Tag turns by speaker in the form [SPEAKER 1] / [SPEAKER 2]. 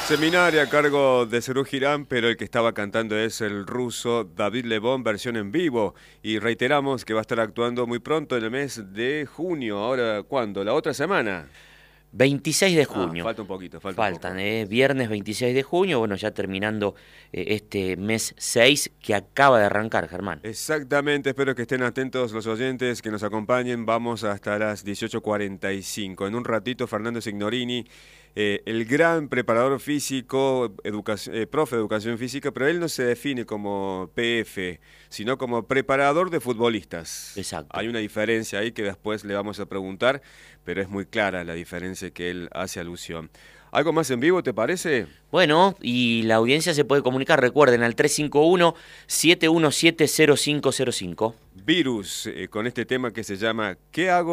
[SPEAKER 1] Seminario a cargo de Serú Girán, pero el que estaba cantando es el ruso David Lebón, versión en vivo. Y reiteramos que va a estar actuando muy pronto en el mes de junio. Ahora, ¿cuándo? ¿La otra semana?
[SPEAKER 2] 26 de junio.
[SPEAKER 1] Falta un poquito, falta un
[SPEAKER 2] Faltan,
[SPEAKER 1] poco.
[SPEAKER 2] viernes 26 de junio, bueno, ya terminando este mes 6 que acaba de arrancar, Germán.
[SPEAKER 1] Exactamente, espero que estén atentos los oyentes, que nos acompañen. Vamos hasta las 18:45. En un ratito, Fernando Signorini, el gran preparador físico, profe de educación física, pero él no se define como PF, sino como preparador de futbolistas.
[SPEAKER 2] Exacto.
[SPEAKER 1] Hay una diferencia ahí que después le vamos a preguntar, pero es muy clara la diferencia que él hace alusión. ¿Algo más en vivo, te parece?
[SPEAKER 2] Bueno, y la audiencia se puede comunicar, recuerden, al 351-717-0505.
[SPEAKER 1] Virus, con este tema que se llama ¿Qué hago?